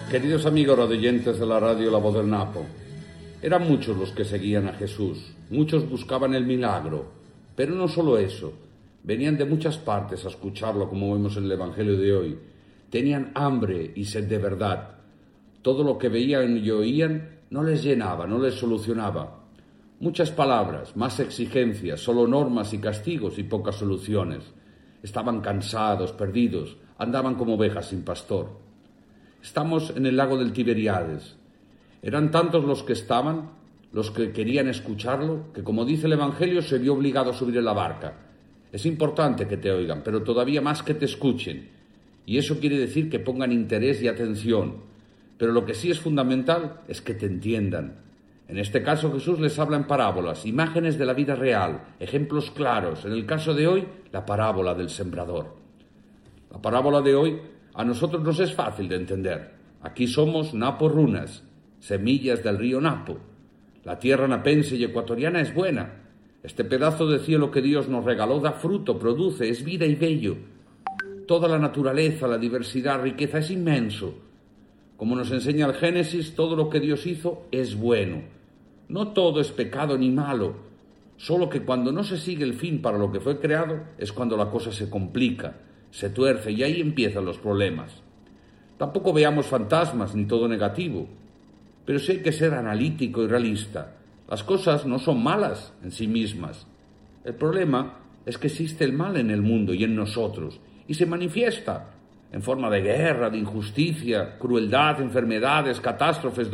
Queridos amigos radioyentes de la radio La Voz del Napo, eran muchos los que seguían a Jesús, muchos buscaban el milagro, pero no solo eso, venían de muchas partes a escucharlo como vemos en el Evangelio de hoy, tenían hambre y sed de verdad, todo lo que veían y oían no les llenaba, no les solucionaba, muchas palabras, más exigencias, solo normas y castigos y pocas soluciones, estaban cansados, perdidos, andaban como ovejas sin pastor. Estamos en el lago del Tiberíades. Eran tantos los que estaban, los que querían escucharlo, que como dice el Evangelio se vio obligado a subir en la barca. Es importante que te oigan, pero todavía más que te escuchen. Y eso quiere decir que pongan interés y atención. Pero lo que sí es fundamental es que te entiendan. En este caso Jesús les habla en parábolas, imágenes de la vida real, ejemplos claros. En el caso de hoy, la parábola del sembrador. La parábola de hoy a nosotros nos es fácil de entender. Aquí somos Napo Runas, semillas del río Napo. La tierra napense y ecuatoriana es buena. Este pedazo de cielo que Dios nos regaló da fruto, produce, es vida y bello. Toda la naturaleza, la diversidad, riqueza es inmenso. Como nos enseña el Génesis, todo lo que Dios hizo es bueno. No todo es pecado ni malo, solo que cuando no se sigue el fin para lo que fue creado es cuando la cosa se complica, se tuerce y ahí empiezan los problemas. Tampoco veamos fantasmas ni todo negativo, pero sí hay que ser analítico y realista. Las cosas no son malas en sí mismas. El problema es que existe el mal en el mundo y en nosotros, y se manifiesta en forma de guerra, de injusticia, crueldad, enfermedades, catástrofes,